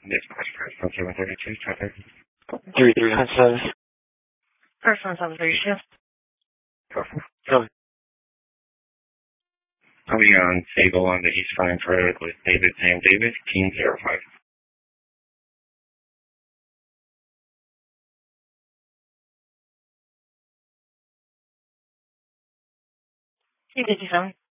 Dispatch person 732, traffic. 3397. Person 732. Perfect. Go. I'll be on Sable on the East Fine Road with David Sam David, King 05. T57.